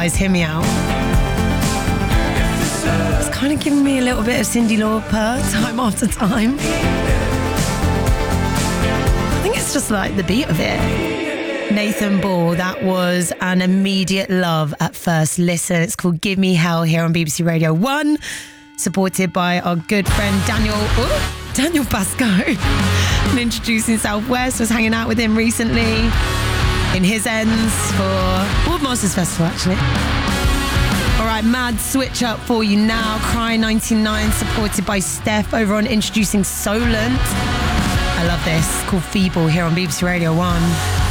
guys, hear me out. It's kind of giving me a little bit of Cyndi Lauper, Time After Time. I think it's just like the beat of it. Nathan Ball, that was an immediate love at first listen. It's called Give Me Hell here on BBC Radio 1, supported by our good friend Daniel Pascoe. And introducing Southwest, was hanging out with him recently in his ends for World Masters Festival, actually. All right, mad switch up for you now. Cry 99, supported by Steph over on Introducing Solent. I love this. It's called Feeble here on BBC Radio 1.